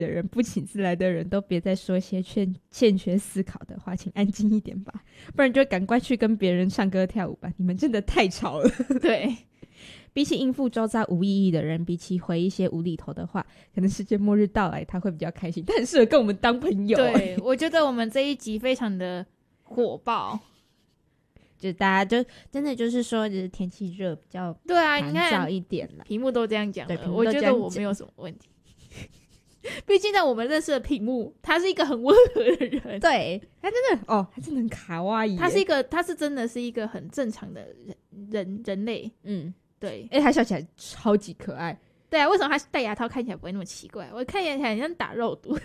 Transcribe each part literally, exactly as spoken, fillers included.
的人不请自来的人都别再说些欠欠缺思考的话，请安静一点吧，不然就赶快去跟别人唱歌跳舞吧，你们真的太吵了。 对， 比起应付周遭无意义的人，比起回一些无厘头的话，可能世界末日到来他会比较开心，他很适合跟我们当朋友。 对，我觉得我们这一集非常的火爆， 就大家就真的就是说就是天气热比较对啊，你烦躁看一点啦。 屏幕都这样讲了， 对屏幕我觉都这样讲得我没有什么问题。毕竟在我们认识的屏幕，他是一个很温和的人， 对，他真的哦，他真的很卡哇伊耶， 他是一个，他是真的是一个很正常的人人人类， 嗯， 对， 哎、他笑起来超级可爱。 对啊，为什么他戴牙套看起来不会那么奇怪？我看起来很像打肉毒，笑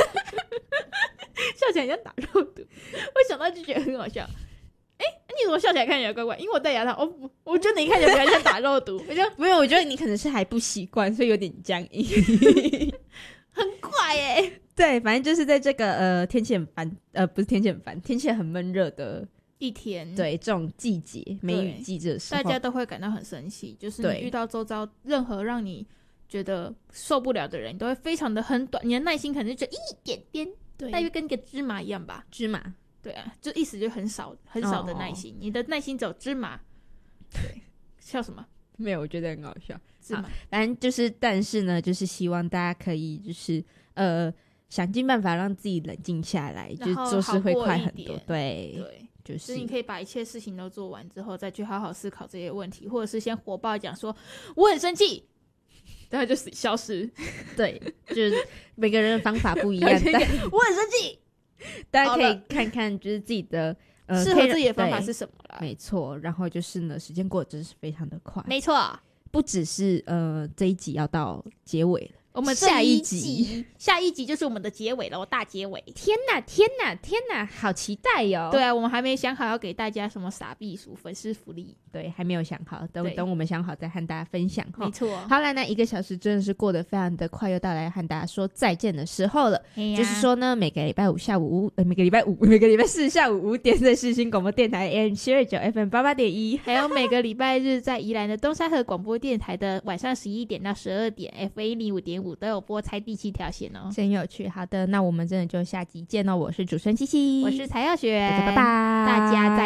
起来很像打肉毒，我想到就觉得很好笑。哎、你怎么笑起来看起来怪怪？因为我戴牙套，哦不，我觉得你看起来比较像打肉毒，我就没有，我觉得你可能是还不习惯，所以有点僵硬。 很怪耶、欸。 对，反正就是在这个呃天气很烦，呃不是天气很烦，天气很闷热的一天， 对这种季节，梅雨季这个时候， 大家都会感到很生气，就是对你遇到周遭任何让你觉得受不了的人，你都会非常的很短，你的耐心可能就只有一点点， 对大约跟一个芝麻一样吧。 芝麻， 对啊，就意思就很少很少的耐心， 哦你的耐心只有芝麻。对，笑什么？ 没有，我觉得很好笑。 芝麻。 反正就是，但是呢，就是希望大家可以就是呃想尽办法让自己冷静下来，就是做事会快很多。对， 对， 就就是是你可以把一切事情都做完之后，再去好好思考这些问题，或者是先火爆讲说我很生气，然后就消失。 对，就是每个人的方法不一样，但我很生气， 大家可以好了看看就是自己的呃适合可以自己的方法对是什么啦？ 没错。然后就是呢，时间过得真是非常的快， 没错， 不只是呃这一集要到结尾了。 我们这下一集集下一集就是我们的结尾了，大结尾。 天哪，天哪，天哪，好期待哟、 对啊，我们还没想好要给大家什么傻逼鼠粉丝福利。 对，还没有想好，等对等我们想好再和大家分享哈。 没错， 好了，那一个小时真的是过得非常的快，又到来和大家说再见的时候了。 嘿啊就是说呢，每个礼拜五下午五，呃，每个礼拜五，每个礼拜四下午五点，在世新广播电台 A M 七二九 F M 八八点一， 还有每个礼拜日在宜兰的东山河广播电台的晚上十一点到十二点 F A 零五点五都有播猜第七条线哦。 真有趣。好的，那我们真的就下集见哦。我是主持人七七， 我是蔡耀璇， 大家拜拜， 大家再